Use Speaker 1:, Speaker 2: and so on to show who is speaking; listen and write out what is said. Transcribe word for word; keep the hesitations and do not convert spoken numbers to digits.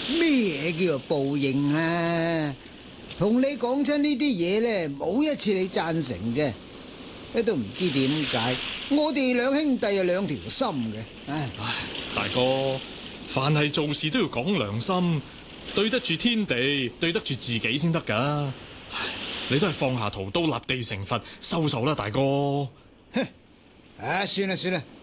Speaker 1: 咩嘢叫做報應啊？同你講親呢啲嘢咧，冇一次你贊成嘅，都唔知點解。我哋兩兄弟係兩條心嘅，唉，
Speaker 2: 唉，大哥，凡係做事都要講良心，對得住天地，對得住自己先得噶。唉，你都係放下屠刀，立地成佛，收手啦，大哥。
Speaker 1: 哼，啊，算啦算啦，